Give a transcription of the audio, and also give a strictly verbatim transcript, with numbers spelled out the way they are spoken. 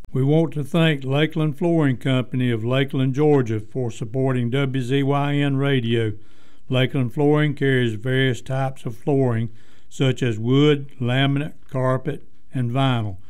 We want to thank Lakeland Flooring Company of Lakeland, Georgia for supporting W Z Y N Radio. Lakeland Flooring carries various types of flooring such as wood, laminate, carpet, and vinyl.